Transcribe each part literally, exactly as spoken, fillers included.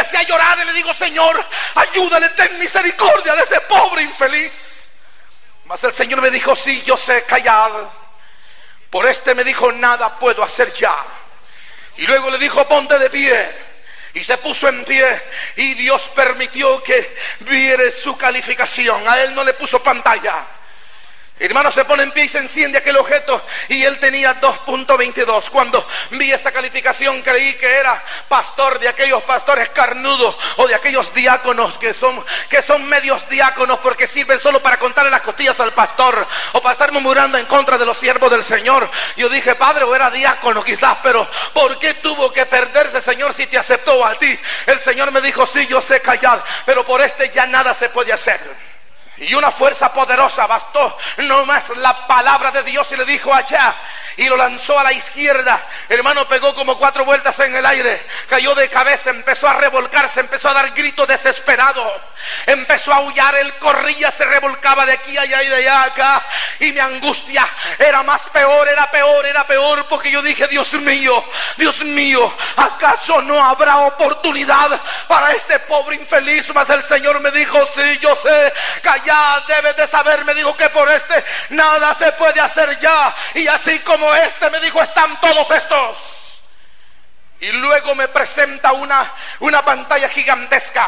empecé a llorar y le digo: Señor, ayúdale, ten misericordia de ese pobre infeliz. Mas el Señor me dijo: sí, yo sé, callad. Por este me dijo: nada puedo hacer ya. Y luego le dijo: ponte de pie. Y se puso en pie, y Dios permitió que viera su calificación. A él no le puso pantalla. Hermano, se pone en pie y se enciende aquel objeto, y él tenía dos punto veintidós. Cuando vi esa calificación creí que era pastor de aquellos pastores carnudos, o de aquellos diáconos que son, que son medios diáconos, porque sirven solo para contarle las costillas al pastor, o para estar murmurando en contra de los siervos del Señor. Yo dije: Padre, o era diácono quizás, pero ¿por qué tuvo que perderse, Señor, si te aceptó a ti? El Señor me dijo: sí, yo sé, callad, pero por este ya nada se puede hacer. Y una fuerza poderosa bastó no más la palabra de Dios, y le dijo: allá, y lo lanzó a la izquierda. Hermano, pegó como cuatro vueltas en el aire, cayó de cabeza, empezó a revolcarse, empezó a dar gritos desesperados, empezó a aullar. Él corría, se revolcaba de aquí allá y de allá acá, y mi angustia era más peor, era peor, era peor, porque yo dije: Dios mío, Dios mío, ¿acaso no habrá oportunidad para este pobre infeliz? Mas el Señor me dijo: sí, yo sé, ya debes de saber, me dijo, que por este nada se puede hacer ya. Y así como este, me dijo, están todos estos. Y luego me presenta una, una pantalla gigantesca,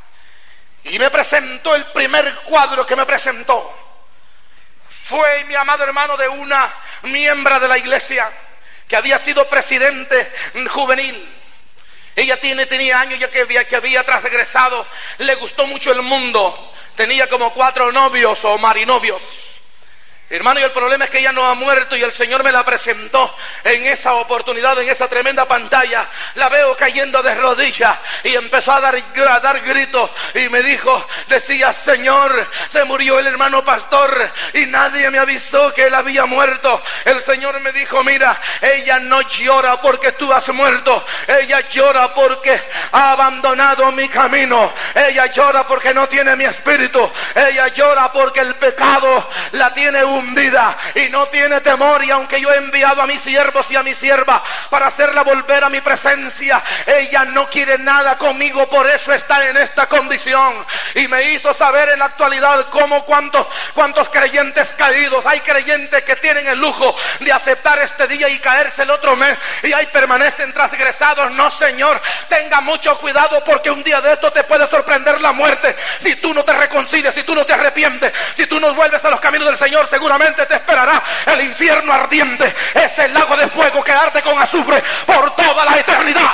y me presentó el primer cuadro que me presentó. Fue, mi amado hermano, de una miembro de la iglesia que había sido presidente juvenil. Ella tiene, tenía años ya que había, que había transgresado, le gustó mucho el mundo. Tenía como cuatro novios o marinovios. Hermano, y el problema es que ella no ha muerto, y el Señor me la presentó en esa oportunidad, en esa tremenda pantalla. La veo cayendo de rodillas, y empezó a dar, a dar gritos, y me dijo, decía: Señor, se murió el hermano pastor, y nadie me avisó que él había muerto. El Señor me dijo: mira, ella no llora porque tú has muerto, ella llora porque ha abandonado mi camino, ella llora porque no tiene mi espíritu, ella llora porque el pecado la tiene hundida y no tiene temor. Y aunque yo he enviado a mis siervos y a mi sierva para hacerla volver a mi presencia, ella no quiere nada conmigo, por eso está en esta condición. Y me hizo saber en la actualidad cómo cuántos, cuántos creyentes caídos. Hay creyentes que tienen el lujo de aceptar este día y caerse el otro mes, y ahí permanecen transgresados. No, Señor, tenga mucho cuidado, porque un día de esto te puede sorprender la muerte. Si tú no te reconcilias, si tú no te arrepientes, si tú no vuelves a los caminos del Señor, seguro seguramente te esperará el infierno ardiente, ese lago de fuego que arde con azufre por toda la eternidad.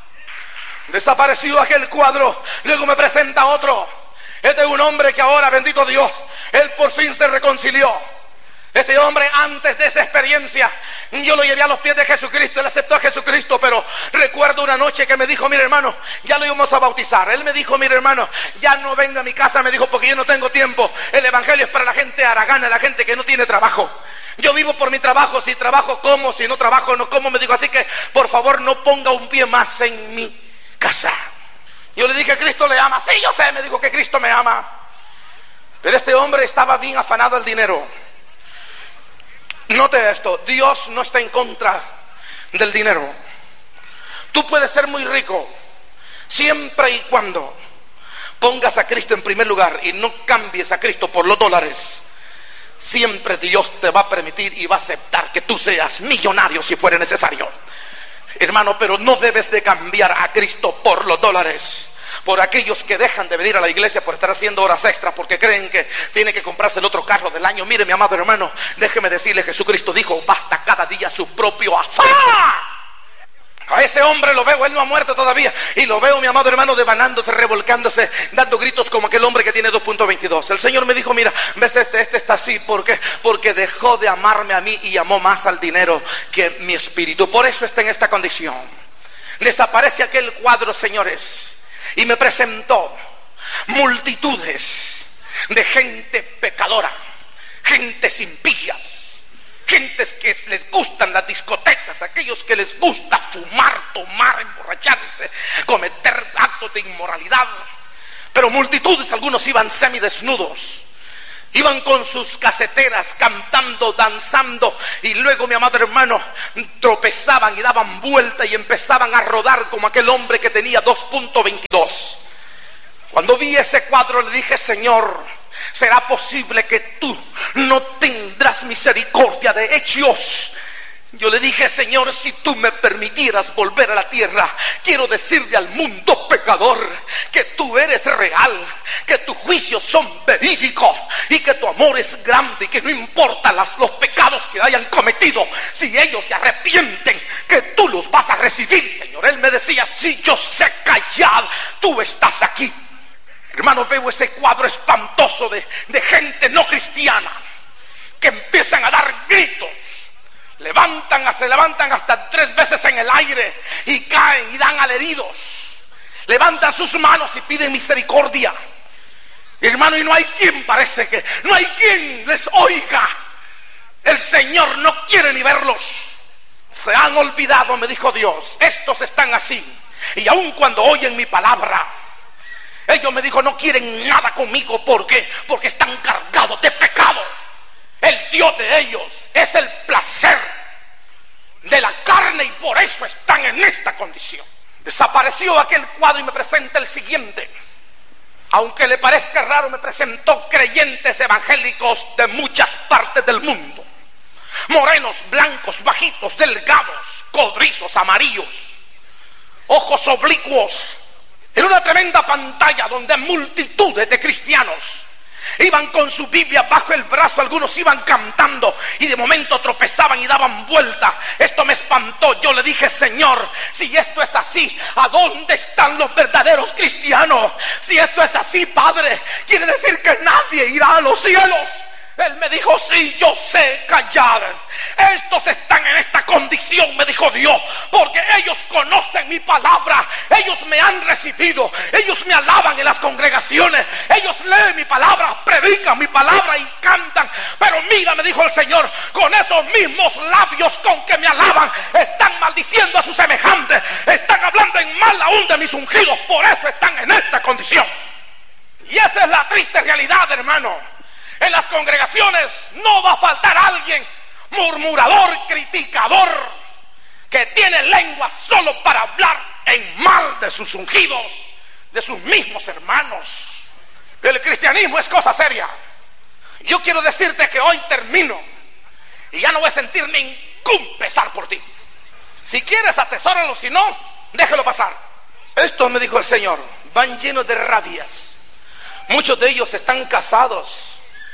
Desapareció aquel cuadro. Luego me presenta otro. Este es un hombre que ahora, bendito Dios, él por fin se reconcilió. Este hombre, antes de esa experiencia, yo lo llevé a los pies de Jesucristo. Él aceptó a Jesucristo, pero recuerdo una noche que me dijo: mire, hermano, ya lo íbamos a bautizar. Él me dijo: mire, hermano, ya no venga a mi casa, me dijo, porque yo no tengo tiempo. El evangelio es para la gente haragana, la gente que no tiene trabajo. Yo vivo por mi trabajo, si trabajo como, si no trabajo no como, me dijo, así que por favor no ponga un pie más en mi casa. Yo le dije: Cristo le ama. Sí, yo sé, me dijo, que Cristo me ama. Pero este hombre estaba bien afanado al dinero. Note esto: Dios no está en contra del dinero. Tú puedes ser muy rico siempre y cuando pongas a Cristo en primer lugar y no cambies a Cristo por los dólares. Siempre Dios te va a permitir y va a aceptar que tú seas millonario si fuera necesario, hermano, pero no debes de cambiar a Cristo por los dólares. Por aquellos que dejan de venir a la iglesia por estar haciendo horas extras, porque creen que tienen que comprarse el otro carro del año. Mire, mi amado hermano, déjeme decirle, Jesucristo dijo: basta cada día su propio afán. A ese hombre lo veo, él no ha muerto todavía, y lo veo, mi amado hermano, devanándose, revolcándose, dando gritos como aquel hombre que tiene dos punto veintidós. El Señor me dijo: mira, ves este, este está así, ¿por qué? Porque dejó de amarme a mí y amó más al dinero que mi espíritu. Por eso está en esta condición. Desaparece aquel cuadro, señores, y me presentó multitudes de gente pecadora, gentes impías, gentes que les gustan las discotecas, aquellos que les gusta fumar, tomar, emborracharse, cometer actos de inmoralidad. Pero multitudes, algunos iban semidesnudos, Iban con sus caseteras cantando, danzando, y luego, mi amado hermano, tropezaban y daban vuelta y empezaban a rodar como aquel hombre que tenía dos punto veintidós. Cuando vi ese cuadro le dije: Señor, ¿será posible que tú no tendrás misericordia de ellos? Yo le dije: Señor, si tú me permitieras volver a la tierra, quiero decirle al mundo pecador que tú eres real, que tus juicios son verídicos y que tu amor es grande, y que no importa las, los pecados que hayan cometido, si ellos se arrepienten, que tú los vas a recibir, Señor. Él me decía: sí, yo sé, callad, tú estás aquí. Hermano, veo ese cuadro espantoso de, de gente no cristiana que empiezan a dar gritos. Levantan, se levantan hasta tres veces en el aire y caen y dan alaridos. Levantan sus manos y piden misericordia. Hermano, y no hay quien, parece que no hay quien les oiga. El Señor no quiere ni verlos. Se han olvidado, me dijo Dios. Estos están así. Y aun cuando oyen mi palabra, ellos, me dijo, no quieren nada conmigo. ¿Por qué? Porque están cargados de pecado. El Dios de ellos es el placer de la carne, y por eso están en esta condición. Desapareció aquel cuadro y me presenta el siguiente. Aunque le parezca raro, me presentó creyentes evangélicos de muchas partes del mundo. Morenos, blancos, bajitos, delgados, codrizos, amarillos, ojos oblicuos. En una tremenda pantalla donde multitudes de cristianos iban con su Biblia bajo el brazo, algunos iban cantando y de momento tropezaban y daban vuelta. Esto me espantó. Yo le dije: Señor, si esto es así, ¿a dónde están los verdaderos cristianos? Si esto es así, Padre, quiere decir que nadie irá a los cielos. Él me dijo: sí, yo sé, callad. Estos están en esta condición, me dijo Dios, porque ellos conocen mi palabra, ellos me han recibido, ellos me alaban en las congregaciones, ellos leen mi palabra, predican mi palabra y cantan. Pero mira, me dijo el Señor, con esos mismos labios con que me alaban, están maldiciendo a sus semejantes, están hablando en mal aún de mis ungidos, por eso están en esta condición. Y esa es la triste realidad, hermano. En las congregaciones no va a faltar alguien murmurador, criticador, que tiene lengua solo para hablar en mal de sus ungidos, de sus mismos hermanos. El cristianismo es cosa seria. Yo quiero decirte que hoy termino y ya no voy a sentir ningún pesar por ti. Si quieres, atesóralo; si no, déjalo pasar. Esto me dijo el Señor: van llenos de rabias. Muchos de ellos están casados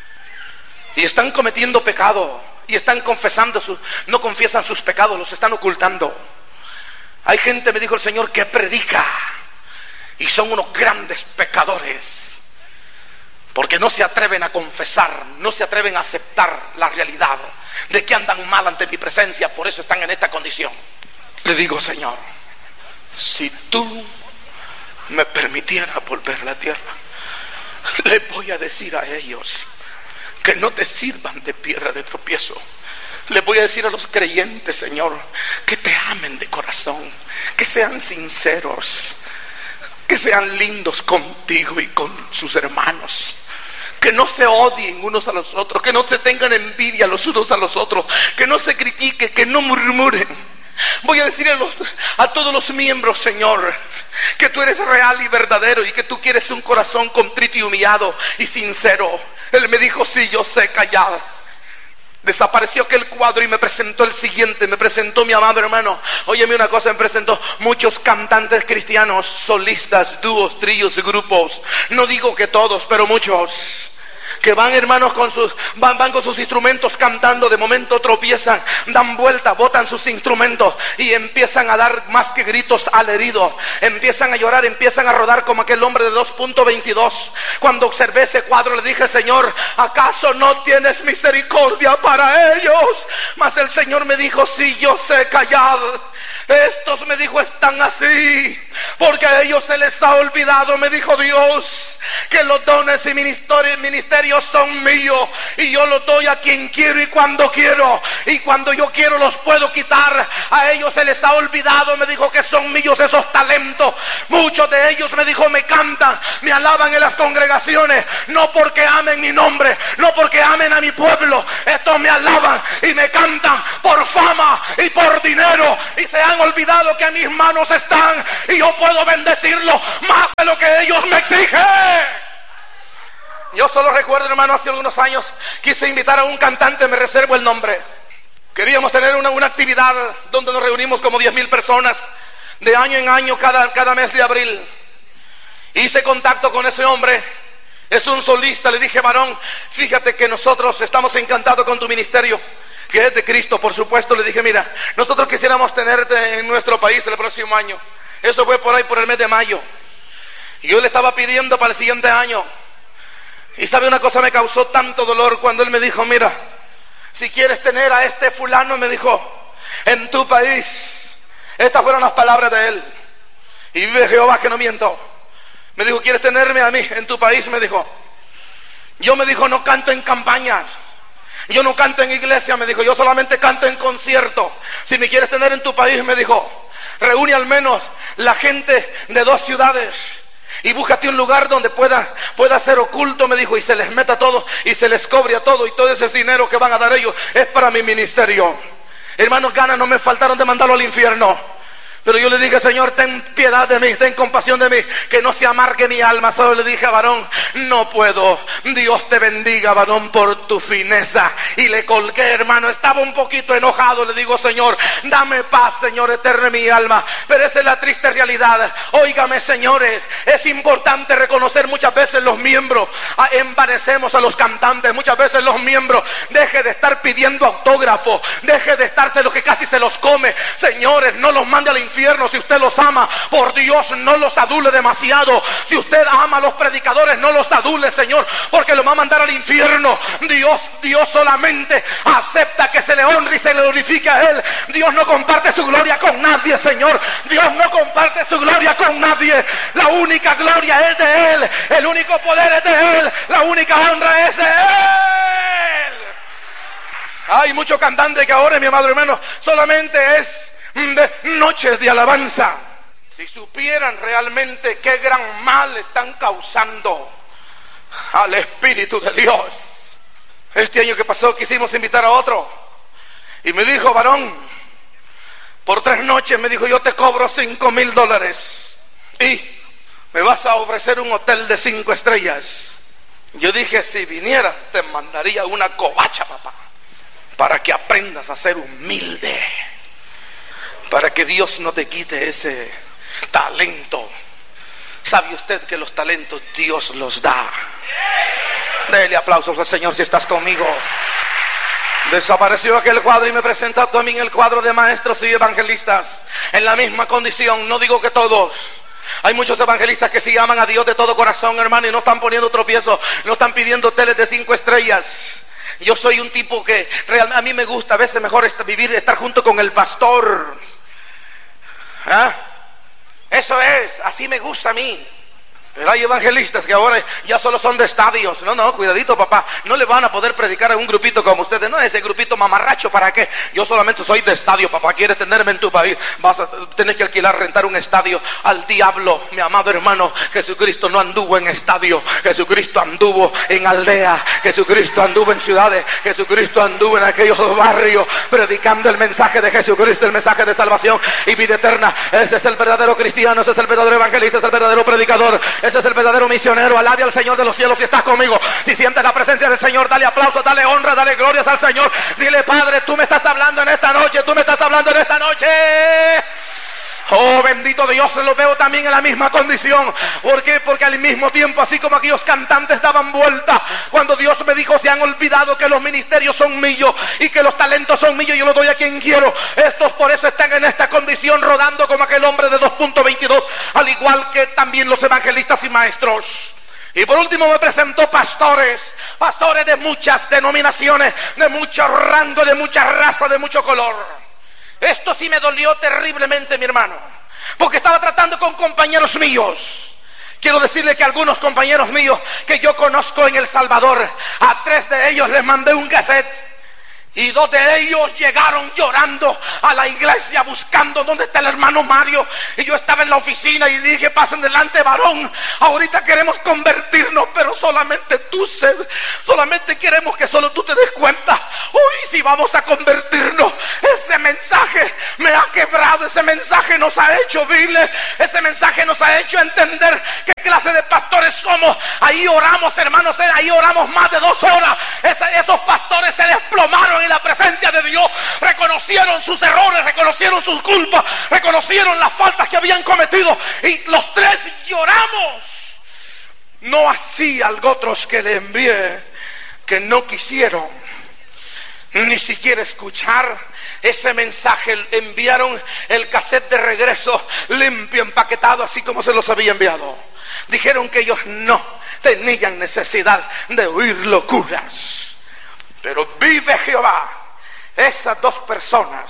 y están cometiendo pecado, y están confesando sus, no confiesan sus pecados, los están ocultando. Hay gente, me dijo el Señor, que predica y son unos grandes pecadores, porque no se atreven a confesar, no se atreven a aceptar la realidad de que andan mal ante mi presencia, por eso están en esta condición. Le digo: Señor, si tú me permitieras volver a la tierra, le voy a decir a ellos que no te sirvan de piedra de tropiezo. Le voy a decir a los creyentes, Señor, que te amen de corazón, que sean sinceros, que sean lindos contigo y con sus hermanos, que no se odien unos a los otros, que no se tengan envidia los unos a los otros, que no se critiquen, que no murmuren. Voy a decir a, los, a todos los miembros, Señor, que tú eres real y verdadero, y que tú quieres un corazón contrito y humillado y sincero. Él me dijo: sí, yo sé, callad. Desapareció aquel cuadro y me presentó el siguiente. Me presentó mi amado hermano. Óyeme una cosa, me presentó muchos cantantes cristianos, solistas, dúos, tríos y grupos. No digo que todos, pero muchos, que van, hermanos, con sus, van, van con sus instrumentos cantando. De momento tropiezan, dan vuelta, botan sus instrumentos y empiezan a dar más que gritos alaridos. Empiezan a llorar, empiezan a rodar como aquel hombre de dos punto veintidós. Cuando observé ese cuadro le dije: Señor, ¿acaso no tienes misericordia para ellos? Mas el Señor me dijo: sí, yo sé, callad. Estos, me dijo, están así porque a ellos se les ha olvidado, me dijo Dios, que los dones y ministerios, ministerios son míos y yo los doy a quien quiero y cuando quiero, y cuando yo quiero los puedo quitar. A ellos se les ha olvidado, me dijo, que son míos esos talentos. Muchos de ellos, me dijo, me cantan, me alaban en las congregaciones, no porque amen mi nombre, no porque amen a mi pueblo. Estos me alaban y me cantan por fama y por dinero, y se han olvidado que en mis manos están y yo puedo bendecirlos más de lo que ellos me exigen. Yo solo recuerdo, hermano, hace algunos años quise invitar a un cantante, me reservo el nombre. Queríamos tener una, una actividad donde nos reunimos como diez mil personas de año en año, cada, cada mes de abril. Hice contacto con ese hombre, es un solista. Le dije, varón, fíjate que nosotros estamos encantados con tu ministerio, que es de Cristo, por supuesto. Le dije, mira, nosotros quisiéramos tenerte en nuestro país el próximo año. Eso fue por ahí, por el mes de mayo. Y yo le estaba pidiendo para el siguiente año. Y sabe, una cosa me causó tanto dolor cuando él me dijo, mira, si quieres tener a este fulano, me dijo, en tu país. Estas fueron las palabras de él. Y vive Jehová que no miento. Me dijo, ¿quieres tenerme a mí en tu país? Me dijo. Yo, me dijo, no canto en campañas. Yo no canto en iglesia, me dijo. Yo solamente canto en concierto. Si me quieres tener en tu país, me dijo, reúne al menos la gente de dos ciudades y búscate un lugar donde pueda, pueda ser oculto, me dijo, y se les meta todo y se les cobre a todo, y todo ese dinero que van a dar ellos es para mi ministerio. Hermanos, ganas no me faltaron de mandarlo al infierno. Pero yo le dije, Señor, ten piedad de mí, ten compasión de mí, que no se amargue mi alma. Solo le dije, varón, no puedo. Dios te bendiga, varón, por tu fineza. Y le colgué, hermano. Estaba un poquito enojado. Le digo, Señor, dame paz, Señor, eterna mi alma. Pero esa es la triste realidad. Óigame, señores, es importante reconocer muchas veces los miembros. Envanecemos a los cantantes. Muchas veces los miembros, deje de estar pidiendo autógrafo, deje de estarse lo que casi se los come. Señores, no los mande al infierno. Si usted los ama, por Dios, no los adule demasiado. Si usted ama a los predicadores, no los adule, Señor, porque los va a mandar al infierno. Dios, Dios solamente acepta que se le honre y se le glorifique a Él. Dios no comparte su gloria con nadie, Señor. Dios no comparte su gloria con nadie. La única gloria es de Él, el único poder es de Él, la única honra es de Él. Hay muchos cantantes que ahora, mi amado hermano, solamente es de noches de alabanza. Si supieran realmente qué gran mal están causando al Espíritu de Dios. Este año que pasó quisimos invitar a otro y me dijo, varón, por tres noches, me dijo, yo te cobro cinco mil dólares y me vas a ofrecer un hotel de cinco estrellas. Yo dije, si viniera te mandaría una covacha, papá, para que aprendas a ser humilde, para que Dios no te quite ese talento. ¿Sabe usted que los talentos Dios los da? Dele aplausos al Señor si estás conmigo. Desapareció aquel cuadro y me presenta también el cuadro de maestros y evangelistas en la misma condición. No digo que todos. Hay muchos evangelistas que sí aman a Dios de todo corazón, hermano, y no están poniendo tropiezos, no están pidiendo hoteles de cinco estrellas. Yo soy un tipo que realmente a mí me gusta a veces mejor vivir, estar junto con el pastor. ¿Ah? Eso es, así me gusta a mí. Pero hay evangelistas que ahora ya solo son de estadios. No, no, cuidadito, papá. No le van a poder predicar a un grupito como ustedes. No, ese grupito mamarracho, ¿para qué? Yo solamente soy de estadio, papá. ¿Quieres tenerme en tu país? Vas a tener que alquilar, rentar un estadio. Al diablo, mi amado hermano. Jesucristo no anduvo en estadio. Jesucristo anduvo en aldea. Jesucristo anduvo en ciudades. Jesucristo anduvo en aquellos barrios, predicando el mensaje de Jesucristo, el mensaje de salvación y vida eterna. Ese es el verdadero cristiano, ese es el verdadero evangelista, ese es el verdadero predicador. Ese es el verdadero misionero. Alabe al Señor de los cielos si estás conmigo. Si sientes la presencia del Señor, dale aplauso, dale honra, dale glorias al Señor. Dile, Padre, tú me estás hablando en esta noche, tú me estás hablando en esta noche. Oh, bendito Dios, lo veo también en la misma condición. ¿Por qué? Porque al mismo tiempo, así como aquellos cantantes daban vuelta, cuando Dios me dijo, se han olvidado que los ministerios son míos y que los talentos son míos, yo los doy a quien quiero. Estos por eso están en esta condición, rodando como aquel hombre de dos punto veintidós, al igual que también los evangelistas y maestros. Y por último me presentó pastores, pastores de muchas denominaciones, de mucho rango, de mucha raza, de mucho color. Esto sí me dolió terriblemente, mi hermano, porque estaba tratando con compañeros míos Quiero decirle que algunos compañeros míos que yo conozco en El Salvador, a tres de ellos les mandé un cassette. Y dos de ellos llegaron llorando a la iglesia buscando dónde está el hermano Mario. Y yo estaba en la oficina y dije: pasen delante, varón, ahorita queremos convertirnos, pero solamente tú se, solamente queremos que solo tú te des cuenta. Uy, si vamos a convertirnos. Ese mensaje me ha quebrado, ese mensaje nos ha hecho viles, ese mensaje nos ha hecho entender qué clase de pastores somos. Ahí oramos, hermanos, ahí oramos más de dos horas. Esa, esos pastores se desplomaron en la presencia de Dios, reconocieron sus errores, reconocieron sus culpas, reconocieron las faltas que habían cometido, y los tres lloramos. No así a otros que le envié, que no quisieron ni siquiera escuchar ese mensaje. Enviaron el cassette de regreso limpio, empaquetado, así como se los había enviado. Dijeron que ellos no tenían necesidad de oír locuras. Pero vive Jehová, esas dos personas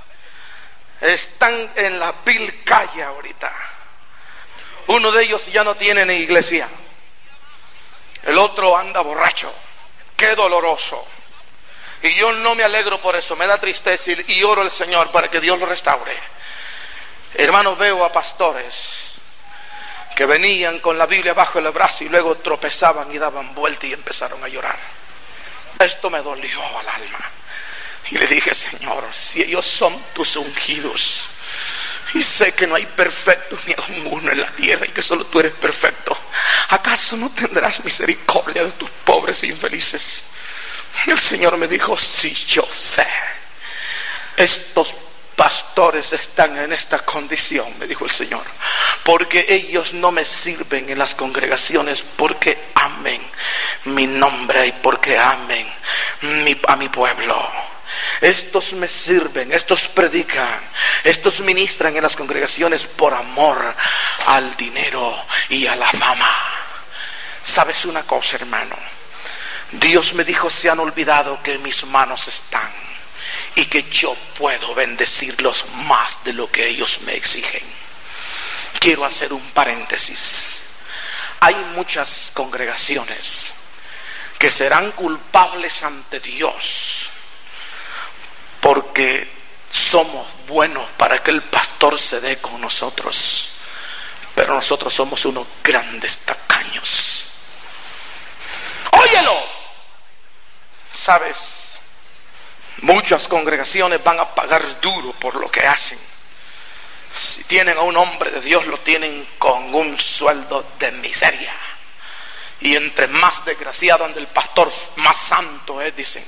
están en la vil calle ahorita. Uno de ellos ya no tiene ni iglesia, el otro anda borracho. Qué doloroso. Y yo no me alegro por eso, me da tristeza, y oro al Señor para que Dios lo restaure. Hermanos, veo a pastores que venían con la Biblia bajo el brazo y luego tropezaban y daban vuelta y empezaron a llorar. Esto me dolió al alma. Y le dije: Señor, si ellos son tus ungidos, y sé que no hay perfecto ni aun uno en la tierra, y que solo tú eres perfecto, ¿acaso no tendrás misericordia de tus pobres e infelices? Y el Señor me dijo: sí, yo sé. Estos pastores están en esta condición, me dijo el Señor, porque ellos no me sirven en las congregaciones porque amen mi nombre y porque amen mi, a mi pueblo. Estos me sirven, estos predican, estos ministran en las congregaciones por amor al dinero y a la fama. ¿Sabes una cosa, hermano? Dios me dijo: se han olvidado que en mis manos están y que yo puedo bendecirlos más de lo que ellos me exigen. Quiero hacer un paréntesis. Hay muchas congregaciones que serán culpables ante Dios porque somos buenos para que el pastor se dé con nosotros, pero nosotros somos unos grandes tacaños. Óyelo. ¿Sabes? Muchas congregaciones van a pagar duro por lo que hacen. Si tienen a un hombre de Dios, lo tienen con un sueldo de miseria. Y entre más desgraciado ande el pastor, más santo es, dicen.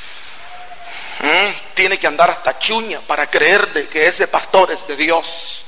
¿Mm? Tiene que andar hasta chuña para creer de que ese pastor es de Dios.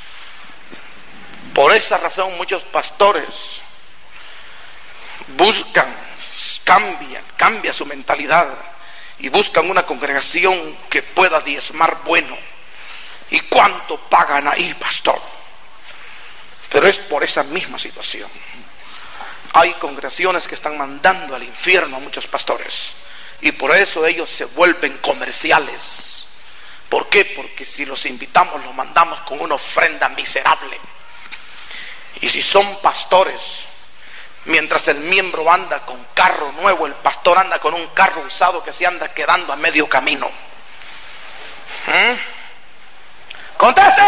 Por esa razón muchos pastores buscan, cambian, cambia su mentalidad y buscan una congregación que pueda diezmar bueno. ¿Y cuánto pagan ahí, pastor? Pero es por esa misma situación. Hay congregaciones que están mandando al infierno a muchos pastores, y por eso ellos se vuelven comerciales. ¿Por qué? Porque si los invitamos, los mandamos con una ofrenda miserable. Y si son pastores, mientras el miembro anda con carro nuevo, el pastor anda con un carro usado que se anda quedando a medio camino. ¿Mm? ¡Conteste!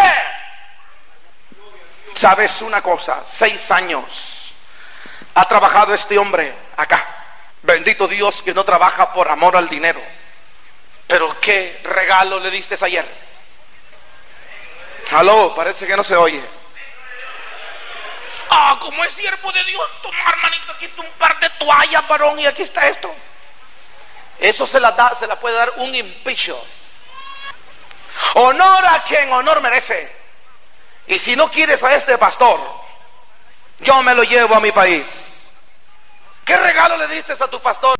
¿Sabes una cosa? Seis años ha trabajado este hombre acá. Bendito Dios que no trabaja por amor al dinero. Pero ¿qué regalo le diste ayer? Aló, parece que no se oye. Ah, como es siervo de Dios, toma, hermanito, aquí está un par de toallas, varón, y aquí está esto. Eso se la da, se la puede dar un impicho. Honor a quien honor merece. Y si no quieres a este pastor, yo me lo llevo a mi país. ¿Qué regalo le diste a tu pastor?